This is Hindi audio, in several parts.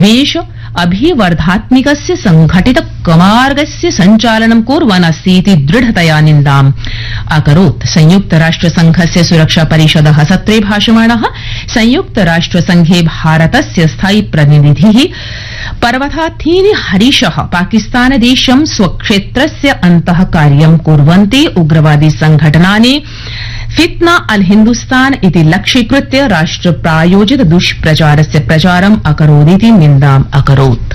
देश अभिवर्धात्मिकस्य संघटित कमार्गस्य सञ्चालनं कुर्वन् अस्तीति दृढतया निन्दाम् अकरोत्। संयुक्त राष्ट्र संघस्य सुरक्षा परिषदः सत्रे भाषमाणः संयुक्त राष्ट्र संघे भारतस्य स्थायी प्रतिनिधिः पर्वताथीन हरीशः पाकिस्तान देशं स्वक्षेत्रस्य अन्तः कार्यं कुर्वन्ति उग्रवादी संघटनानि फितना अल हिन्दुस्तान इति लक्ष्यीकृत्य राष्ट्र प्रायोजित दुष्प्रचारस्य प्रचारम् अकरोदिति निन्दाम् अकरोत्।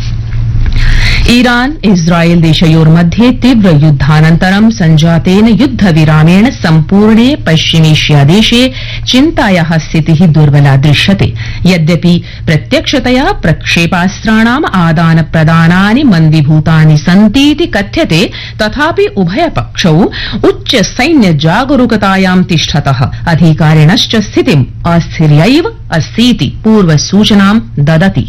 ईरान इस्राएल देशयोर्मध्ये तीव्र युद्धानन्तरं सञ्जातेन युद्धविरामेण सम्पूर्णे पश्चिमेष्या देशे चिन्तायाः स्थितिः दुर्बला दृश्यते। यद्यपि प्रत्यक्षतया प्रक्षेपास्त्राणाम् आदान प्रदानानि मन्दीभूतानि सन्तीति कथ्यते, तथापि उभयपक्षौ उच्च सैन्य जागरूकतायां तिष्ठतः अधिकारिणश्च स्थितिम् अस्थिर्यैव अस्तीति पूर्वसूचनां ददति।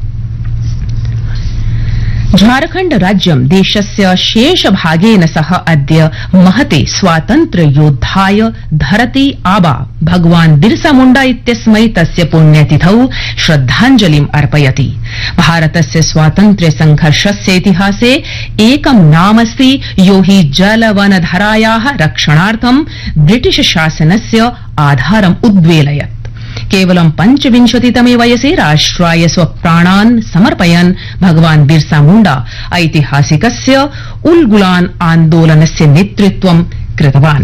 झारखण्ड राज्यं देशस्य शेषभागेन सह अद्य महते स्वातन्त्र्ययोद्धाय धरती आबा भगवान् बिरसा मुण्डा इत्यस्मै तस्य पुण्यतिथौ श्रद्धाञ्जलिम् अर्पयति। भारतस्य स्वातन्त्र्य संघर्षस्य इतिहासे एकं नामस्ति यो हि जलवनधरायाः रक्षणार्थं ब्रिटिश शासनस्य आधारम् उद्वेलयत्। केवलं 25तमे वयसि राष्ट्राय स्वप्राणान् समर्पयन् भगवान् बिरसा मुण्डा ऐतिहासिकस्य उल्गुलान आन्दोलनस्य नेतृत्वं कृतवान्।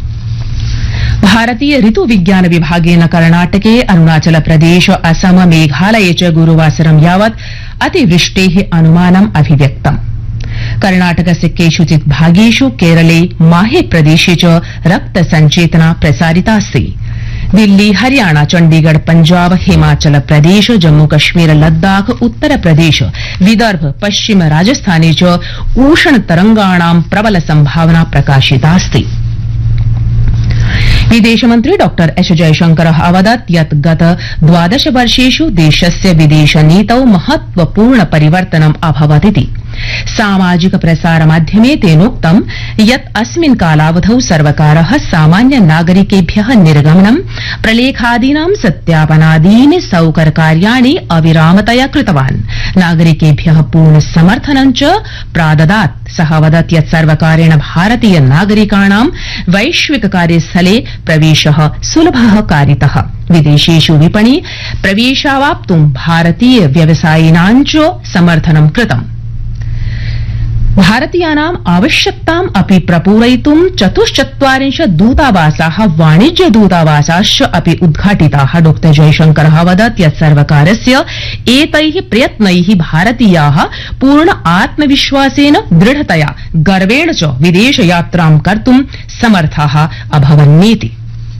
भारतीय ऋतु विज्ञान विभागेन कर्णाटके अरुणाचल प्रदेश असम मेघालये च गुरुवासरं यावत् अतिवृष्टेः अनुमानम् अभिव्यक्तम्। कर्णाटकस्य केषुचित् भागेषु केरले माहे प्रदेशे च रक्त संचेतना प्रसारितास्ति। दिल्ली हरियाणा चण्डीगढ़ पंजाब हिमाचल प्रदेश जम्मू कश्मीर लद्दाख उत्तर प्रदेश विदर्भ पश्चिम राजस्थाने च उष्ण तरंगाणां प्रबल संभावना प्रकाशितास्ति। विदेशमन्त्री डॉ एस जयशंकरः अवदत् यत् गत 12 वर्षेषु देशस्य विदेशनीतौ महत्वपूर्ण परिवर्तनम् अभवदिति। सामाजिक प्रसारमाध्यमे तेनोक्तं यत् अस्मिन् कालावधौ सर्वकारः सामान्य नागरिकेभ्यः निर्गमनं प्रलेखादीनां सत्यापनादीनि सौकर्यकार्याणि अविरामतया कृतवान्। नागरिकेभ्यः पूर्ण समर्थनं च प्राददात्। सः वदत् यत् सर्वकारेण भारतीय नागरिकाणां वैश्विक कार्यस्थले प्रवेशः सुलभः कारितः। विदेशेषु विपणि प्रवेशावाप्तुं भारतीय व्यवसायिनां च समर्थनं कृतम्। भारतीयानाम् आवश्यकताम् अपि प्रपूरयितुं 44 दूतावासाः वाणिज्य दूतावासाश्च अपि उद्घाटिताः। डॉ जयशंकरः अवदत् यत् सर्वकारस्य एतैः प्रयत्नैः भारतीयाः पूर्ण आत्मविश्वासेन दृढतया गर्वेण च विदेशयात्रां कर्तुं समर्थाः अभवन्नीति।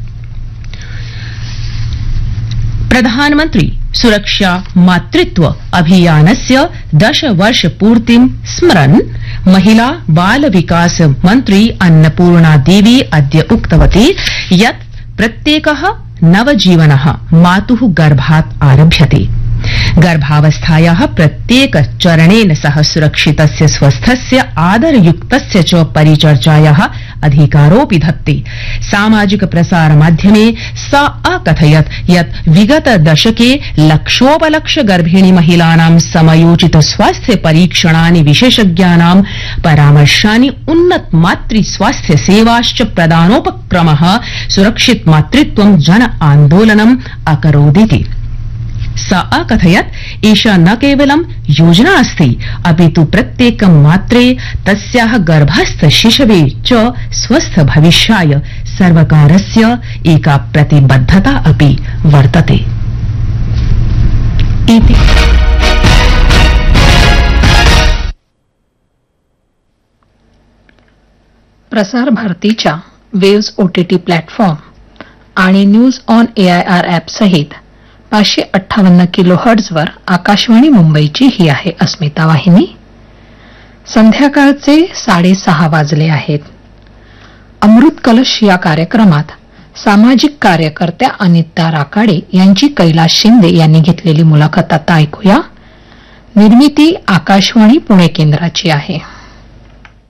प्रधानमन्त्री सुरक्षा मातृत्व अभियानस्य 10 वर्ष पूर्तिं स्मरन् महिला बाल विकास मन्त्री अन्नपूर्णा देवी अद्य उक्तवती यत् प्रत्येकः नवजीवनः मातुः गर्भात् आरभ्यते। गर्भावस्थायाः प्रत्येक चरणेन सह सुरक्षितस्य स्वस्थस्य आदरयुक्तस्य च परिचर्चायाः अधिकारोऽपि धत्ते। सामाजिक प्रसार माध्यमे सा अकथयत् यत् विगत दशके लक्षोपलक्ष गर्भिणी महिलानां समयोचित स्वास्थ्य परीक्षणानि विशेषज्ञानां परामर्शानि उन्नत मातृ स्वास्थ्य सेवाश्च प्रदानोपक्रमः सुरक्षित मातृत्वं जन आन्दोलनम् अकरोदिति। सा अकथयत् एषा न केवलं योजना अस्ति, अपितु प्रत्येक मात्रे तस्याः गर्भस्थ शिशवे च स्वस्थ भविष्याय सर्वकारस्य एका प्रतिबद्धता अपि वर्तते। प्रसार भारतीच्या वेव्स ओटीटी प्लॅटफॉर्म आणि न्यूज ऑन AIR ॲप सहित 558 किलोहर्ट्झवर आकाशवाणी मुंबईची ही आहे अस्मिता वाहिनी। संध्याकाळचे 6:30 वाजले आहेत। अमृत कलश या कार्यक्रमात सामाजिक कार्यकर्त्या अनिता राकाडे यांची कैलास शिंदे यांनी घेतलेली मुलाखत आता ऐकूया। निर्मिती आकाशवाणी पुणे केंद्राची आहे।